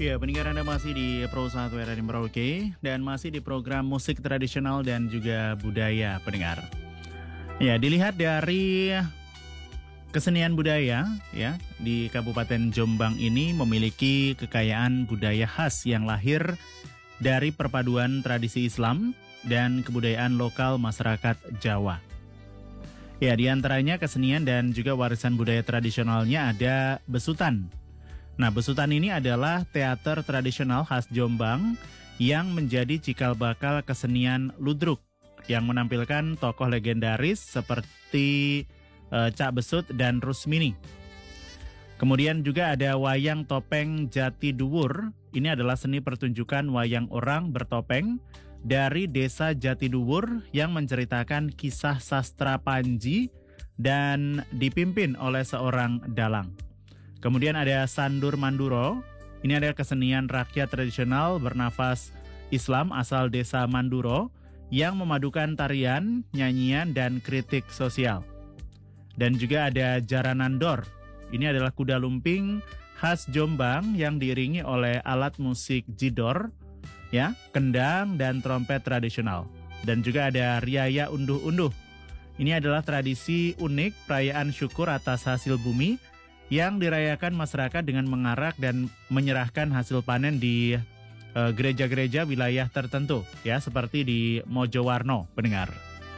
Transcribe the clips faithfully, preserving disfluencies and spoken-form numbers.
Ya, pendengar Anda masih di Pro satu R R I Merauke dan masih di program musik tradisional dan juga budaya, pendengar. Ya, dilihat dari kesenian budaya ya di Kabupaten Jombang ini memiliki kekayaan budaya khas yang lahir dari perpaduan tradisi Islam dan kebudayaan lokal masyarakat Jawa. Ya, di antaranya kesenian dan juga warisan budaya tradisionalnya ada besutan. Nah, besutan ini adalah teater tradisional khas Jombang yang menjadi cikal bakal kesenian ludruk yang menampilkan tokoh legendaris seperti uh, Cak Besut dan Rusmini. Kemudian juga ada wayang topeng Jati Duwur. Ini adalah seni pertunjukan wayang orang bertopeng dari desa Jati Duwur yang menceritakan kisah sastra Panji dan dipimpin oleh seorang dalang. Kemudian ada Sandur Manduro, ini adalah kesenian rakyat tradisional bernafas Islam asal desa Manduro yang memadukan tarian, nyanyian, dan kritik sosial. Dan juga ada Jaranandor, ini adalah kuda lumping khas Jombang yang diiringi oleh alat musik jidor, ya, kendang, dan trompet tradisional. Dan juga ada Riaya Unduh-Unduh, ini adalah tradisi unik perayaan syukur atas hasil bumi yang dirayakan masyarakat dengan mengarak dan menyerahkan hasil panen di uh, gereja-gereja wilayah tertentu, ya, seperti di Mojowarno, pendengar.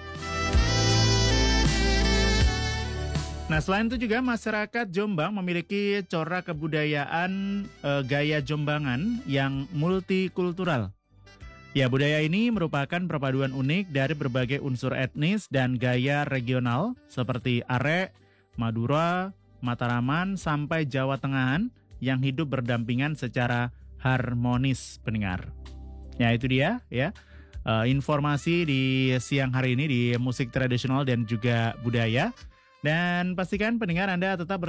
Nah, selain itu juga masyarakat Jombang memiliki corak kebudayaan uh, gaya Jombangan yang multikultural. Ya, budaya ini merupakan perpaduan unik dari berbagai unsur etnis dan gaya regional seperti Arek, Madura, Mataraman, sampai Jawa Tengahan yang hidup berdampingan secara harmonis, pendengar. Ya, itu dia ya uh, informasi di siang hari ini di musik tradisional dan juga budaya. Dan pastikan pendengar Anda tetap bersama